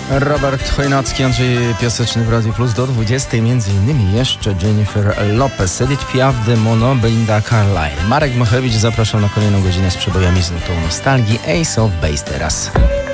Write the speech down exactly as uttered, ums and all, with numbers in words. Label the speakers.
Speaker 1: Robert Chojnacki, Andrzej Piaseczny w Radiu Plus do dwudziestej, między innymi jeszcze Jennifer Lopez, Edith Piaf, de Mono, Belinda Carlisle. Marek Machewicz zapraszał na kolejną godzinę z przebojami z nutą nostalgii. Ace of Base teraz.